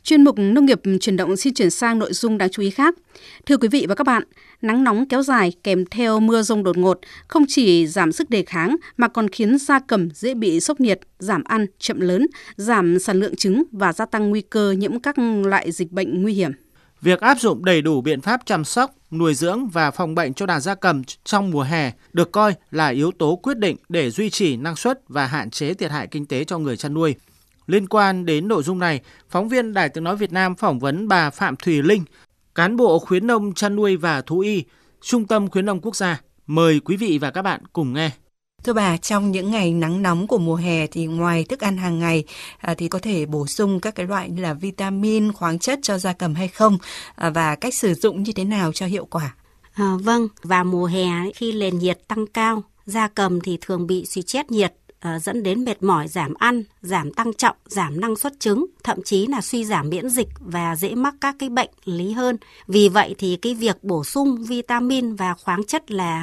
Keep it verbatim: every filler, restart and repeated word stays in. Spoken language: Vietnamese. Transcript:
Chuyên mục Nông nghiệp chuyển động xin chuyển sang nội dung đáng chú ý khác. Thưa quý vị và các bạn, nắng nóng kéo dài kèm theo mưa dông đột ngột không chỉ giảm sức đề kháng mà còn khiến gia cầm dễ bị sốc nhiệt, giảm ăn, chậm lớn, giảm sản lượng trứng và gia tăng nguy cơ nhiễm các loại dịch bệnh nguy hiểm. Việc áp dụng đầy đủ biện pháp chăm sóc, nuôi dưỡng và phòng bệnh cho đàn gia cầm trong mùa hè được coi là yếu tố quyết định để duy trì năng suất và hạn chế thiệt hại kinh tế cho người chăn nuôi. Liên quan đến nội dung này, phóng viên Đài Tiếng nói Việt Nam phỏng vấn bà Phạm Thùy Linh, cán bộ khuyến nông chăn nuôi và thú y, Trung tâm Khuyến nông Quốc gia. Mời quý vị và các bạn cùng nghe. Thưa bà, trong những ngày nắng nóng của mùa hè thì ngoài thức ăn hàng ngày à, thì có thể bổ sung các cái loại như là vitamin, khoáng chất cho gia cầm hay không, à, và cách sử dụng như thế nào cho hiệu quả? À, vâng, vào mùa hè khi nền nhiệt tăng cao, gia cầm thì thường bị suy chết nhiệt, à, dẫn đến mệt mỏi, giảm ăn, giảm tăng trọng, giảm năng suất trứng, thậm chí là suy giảm miễn dịch và dễ mắc các cái bệnh lý hơn. Vì vậy thì cái việc bổ sung vitamin và khoáng chất là